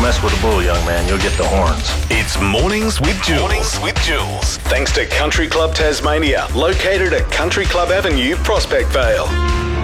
mess with the bull, young man. You'll get the horns. It's Mornings with Jules. Mornings with Jules. Thanks to Country Club Tasmania, located at Country Club Avenue, Prospect Vale.